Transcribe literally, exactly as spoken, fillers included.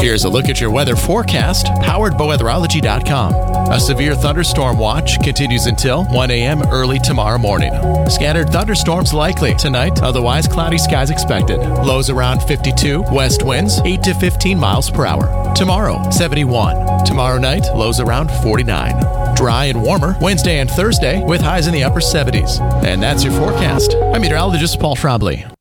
Here's a look at your weather forecast, powered by weatherology dot com. A severe thunderstorm watch continues until one a.m. early tomorrow morning. Scattered thunderstorms likely tonight, otherwise cloudy skies expected. Lows around fifty-two, west winds eight to fifteen miles per hour. Tomorrow, seventy-one. Tomorrow night, lows around forty-nine. Dry and warmer Wednesday and Thursday with highs in the upper seventies. And that's your forecast. I'm meteorologist Paul Trombley.